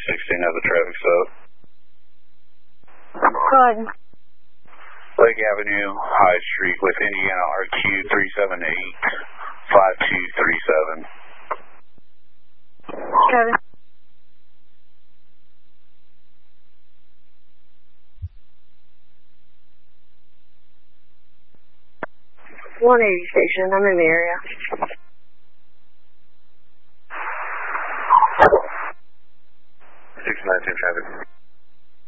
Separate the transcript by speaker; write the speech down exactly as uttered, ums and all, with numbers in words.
Speaker 1: sixteen has a traffic stop.
Speaker 2: Go ahead.
Speaker 1: Lake Avenue, High Street with Indiana R Q three seven eight, five two three seven.
Speaker 2: Kevin. one eighty station, I'm in the area.
Speaker 1: six nineteen traffic.